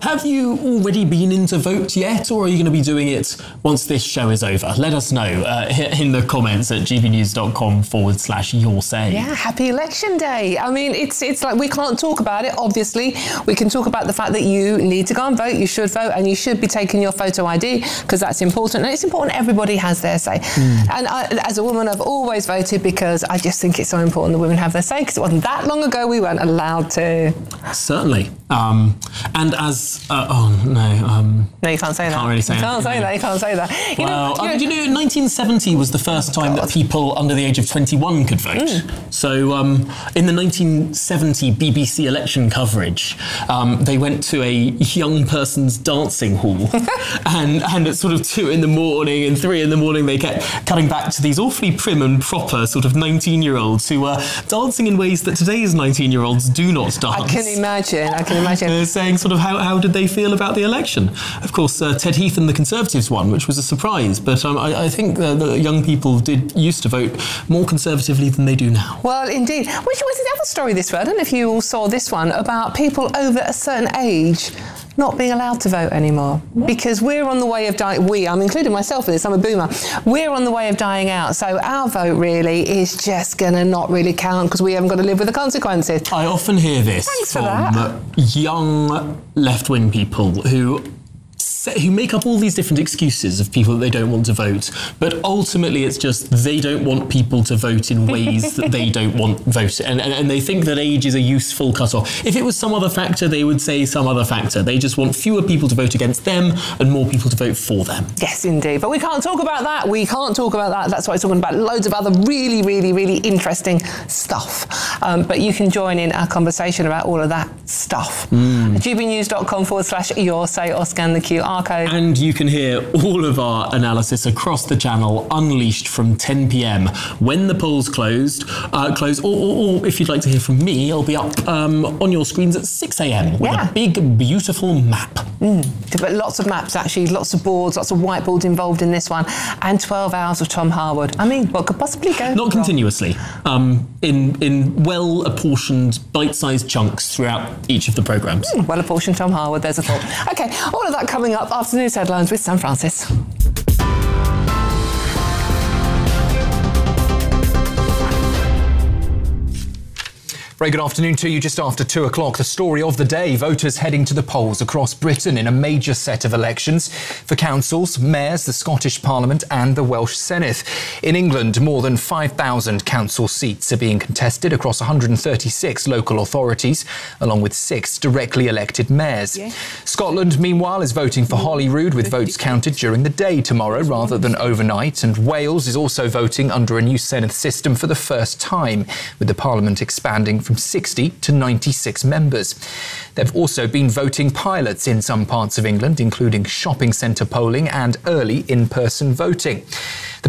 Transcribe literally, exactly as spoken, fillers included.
have you already been in to vote yet, or are you going to be doing it once this show is over? Let us know uh, in the comments at gbnews.com forward slash your say. Yeah, happy election day. I mean, it's it's like we can't talk about it, obviously. We can talk about the fact that you need to go and vote, you should vote, and you should be taking your photo I D because that's important. And it's important everybody has their say. Mm. And I, as a woman, I've always voted because I just think it's so important that women have their say, because it wasn't that long ago we weren't allowed to. Certainly. Um, and as, uh, oh no. Um, no, you can't say that. Can't really say you can't say that, you can't say that. You well, know, you um, know, you know, nineteen seventy was the first time God. that people under the age of twenty-one could vote. Mm. So um, in the nineteen seventy B B C election coverage, um, they went to a young person's dancing hall and, and at sort of two in the morning and three in the morning they kept cutting back to these awfully prim and proper sort of nineteen-year-olds who were dancing in ways that today's nineteen-year-olds do not dance. I can imagine, I can imagine. They're saying sort of how, how did they feel about the election? Of course, uh, Ted Heath and the Conservatives won, which was a surprise, but um, I, I think the, the young people did used to vote more conservatively than they do now. Well, indeed. Which was the other story this week? I don't know if you all saw this one, about people over a certain age not being allowed to vote anymore. What? Because we're on the way of dying, we, I'm including myself in this, I'm a boomer, we're on the way of dying out, so our vote really is just going to not really count because we haven't got to live with the consequences. I often hear this Thanks from young left-wing people who who make up all these different excuses of people that they don't want to vote, but ultimately it's just they don't want people to vote in ways that they don't want voted, and, and, and they think that age is a useful cut-off. If it was some other factor, they would say some other factor. They just want fewer people to vote against them and more people to vote for them. Yes, indeed. But we can't talk about that. We can't talk about that. That's why I'm talking about loads of other really, really, really interesting stuff. Um, but you can join in our conversation about all of that stuff. Mm. gbnews.com forward slash your say or scan the Q R code. And you can hear all of our analysis across the channel unleashed from ten p.m. when the polls closed, uh, close, or, or, or if you'd like to hear from me, I'll be up um, on your screens at six a.m. with yeah. a big, beautiful map. Mm. But lots of maps, actually, lots of boards, lots of whiteboards involved in this one, and twelve hours of Tom Harwood. I mean, what could possibly go Not wrong? continuously, um, in, in well-apportioned, bite-sized chunks throughout each of the programmes. Mm, well-apportioned Tom Harwood, there's a thought. OK, all of that coming up after news headlines with Sam Francis. Very good afternoon to you. Just after two o'clock, the story of the day. Voters heading to the polls across Britain in a major set of elections for councils, mayors, the Scottish Parliament and the Welsh Senedd. In England, more than five thousand council seats are being contested across one hundred thirty-six local authorities, along with six directly elected mayors. Yeah. Scotland, meanwhile, is voting for Holyrood, with votes counted during the day tomorrow rather than overnight. And Wales is also voting under a new Senedd system for the first time, with the Parliament expanding from sixty to ninety-six members. There have also been voting pilots in some parts of England, including shopping centre polling and early in-person voting. The